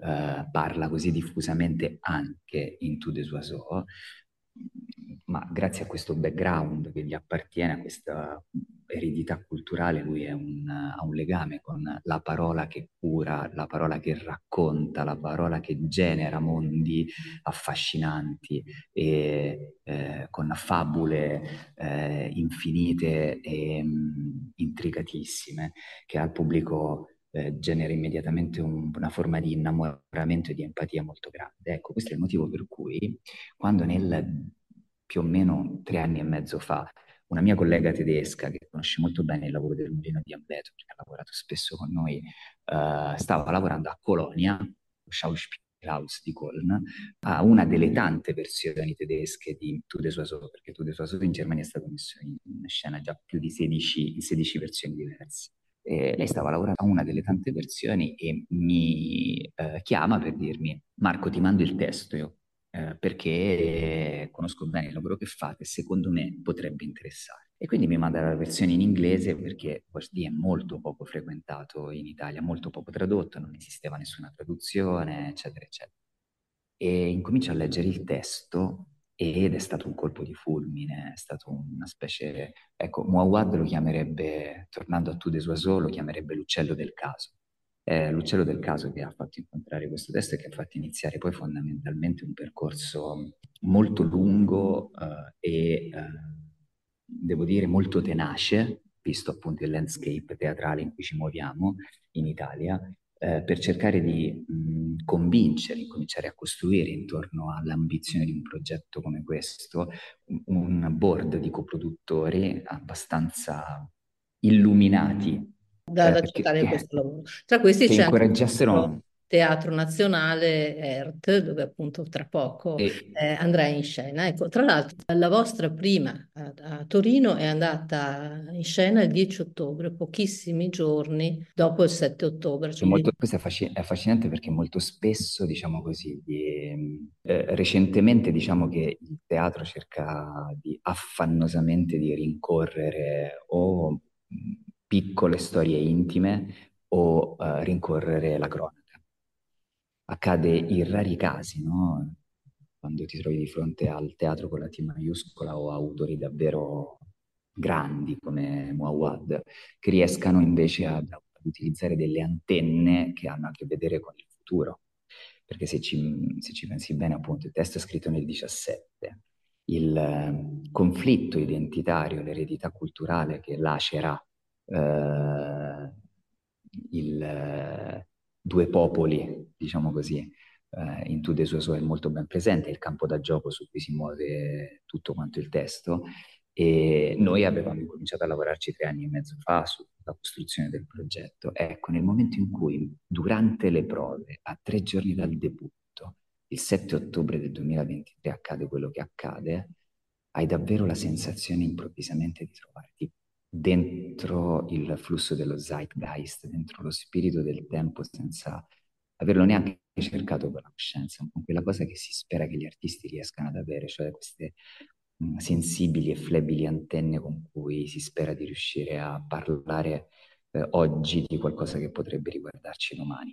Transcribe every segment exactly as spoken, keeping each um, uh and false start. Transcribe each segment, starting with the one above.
eh, parla così diffusamente anche in Tout des Oiseaux, ma grazie a questo background che gli appartiene, a questa eredità culturale, lui è un- ha un legame con la parola che cura, la parola che racconta, la parola che genera mondi affascinanti e eh, con fabule eh, infinite e mh, intricatissime, che al pubblico eh, genera immediatamente un- una forma di innamoramento e di empatia molto grande. Ecco, questo è il motivo per cui quando nel più o meno tre anni e mezzo fa una mia collega tedesca che conosce molto bene il lavoro del Mulino di Amleto, perché ha lavorato spesso con noi, eh, stava lavorando a Colonia, Schauspielhaus di Köln, a una delle tante versioni tedesche di Tout des Oiseaux, perché Tout des Oiseaux in Germania è stato messo in, in scena già più di sedici, in sedici versioni diverse. E lei stava lavorando a una delle tante versioni e mi eh, chiama per dirmi: Marco, ti mando il testo io, eh, perché conosco bene il lavoro che fate e secondo me potrebbe interessare. E quindi mi manda la versione in inglese perché Watch D è molto poco frequentato in Italia, molto poco tradotto, non esisteva nessuna traduzione, eccetera, eccetera. E incomincio a leggere il testo ed è stato un colpo di fulmine, è stato una specie... Ecco, Muawad lo chiamerebbe, tornando a Tout des Oiseaux, lo chiamerebbe l'uccello del caso. È l'uccello del caso che ha fatto incontrare questo testo e che ha fatto iniziare poi fondamentalmente un percorso molto lungo eh, e, eh, devo dire, molto tenace, visto appunto il landscape teatrale in cui ci muoviamo in Italia, eh, per cercare di mh, convincere, cominciare a costruire intorno all'ambizione di un progetto come questo un, un board di coproduttori abbastanza illuminati, da, eh, da perché, accettare che, questo lavoro. Tra questi che c'è anche il incoraggiassero Teatro Nazionale E R T, dove appunto tra poco e eh, andrà in scena. Ecco, tra l'altro, la vostra prima a, a Torino è andata in scena il dieci ottobre, pochissimi giorni dopo il sette ottobre. è Cioè, molto, questo è, affasci- è affascinante perché molto spesso, diciamo così, di- eh, recentemente diciamo che il teatro cerca di affannosamente di rincorrere o mh, piccole storie intime o eh, rincorrere la cronaca. Accade in rari casi, no? Quando ti trovi di fronte al teatro con la T maiuscola o autori davvero grandi come Muawad, che riescano invece ad, ad utilizzare delle antenne che hanno a che vedere con il futuro. Perché se ci, se ci pensi bene, appunto, il testo è scritto nel diciassette, il eh, conflitto identitario, l'eredità culturale che lacera eh, il, eh, due popoli, diciamo così, eh, in tutte le sue sue è molto ben presente, il campo da gioco su cui si muove tutto quanto il testo. E noi avevamo incominciato a lavorarci tre anni e mezzo fa sulla costruzione del progetto. Ecco, nel momento in cui, durante le prove, a tre giorni dal debutto, il sette ottobre del duemilaventitré accade quello che accade, hai davvero la sensazione improvvisamente di trovarti dentro il flusso dello zeitgeist, dentro lo spirito del tempo, senza averlo neanche cercato con la coscienza, con quella cosa che si spera che gli artisti riescano ad avere, cioè queste mh, sensibili e flebili antenne con cui si spera di riuscire a parlare eh, oggi di qualcosa che potrebbe riguardarci domani.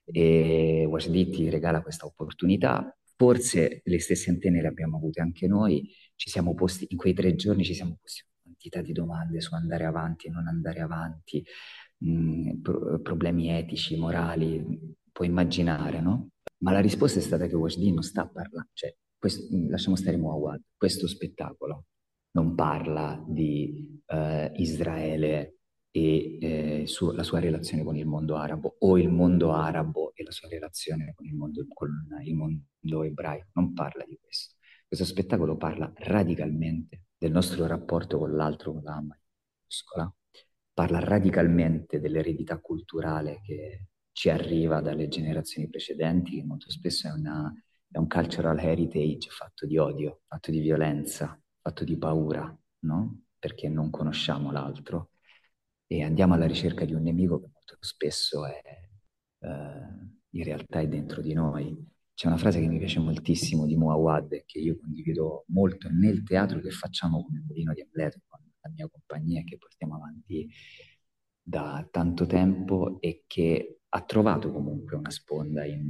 E Wajdi ti regala questa opportunità. Forse le stesse antenne le abbiamo avute anche noi, ci siamo posti, in quei tre giorni ci siamo posti una quantità di domande su andare avanti e non andare avanti, mh, pro- problemi etici, morali, puoi immaginare, no? Ma la risposta è stata che Watch D non sta parlando, cioè, questo- lasciamo stare Muawad, questo spettacolo non parla di eh, Israele e eh, su- la sua relazione con il mondo arabo o il mondo arabo e la sua relazione con il mondo, con il mondo ebraico, non parla di questo. Questo spettacolo parla radicalmente del nostro rapporto con l'altro, con la A maiuscola, parla radicalmente dell'eredità culturale che ci arriva dalle generazioni precedenti, che molto spesso è, una, è un cultural heritage fatto di odio, fatto di violenza, fatto di paura, no? Perché non conosciamo l'altro e andiamo alla ricerca di un nemico che molto spesso è, eh, in realtà è dentro di noi. C'è una frase che mi piace moltissimo di Muawad e che io condivido molto nel teatro che facciamo come Mulino di Amleto, con la mia compagnia che portiamo avanti da tanto tempo e che ha trovato comunque una sponda in